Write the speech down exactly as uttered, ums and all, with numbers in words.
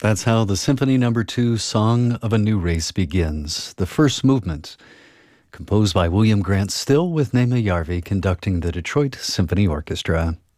That's how the Symphony Number Two Song of a New Race begins. The first movement, composed by William Grant Still with Nema Järvi conducting the Detroit Symphony Orchestra.